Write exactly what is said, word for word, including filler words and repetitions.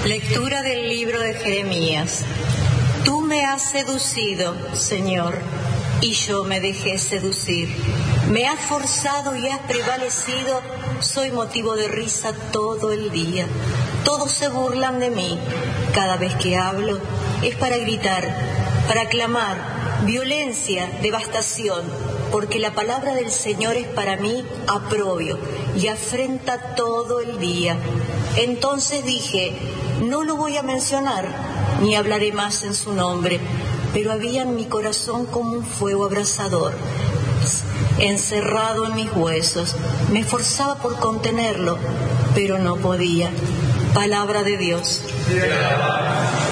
Lectura del libro de Jeremías. Tú me has seducido, Señor, y yo me dejé seducir. Me has forzado y has prevalecido, soy motivo de risa todo el día. Todos se burlan de mí. Cada vez que hablo es para gritar, para clamar, violencia, devastación, porque la palabra del Señor es para mí aprobio y afrenta todo el día. Entonces dije, no lo voy a mencionar, ni hablaré más en su nombre, pero había en mi corazón como un fuego abrasador, encerrado en mis huesos. Me esforzaba por contenerlo, pero no podía. Palabra de Dios.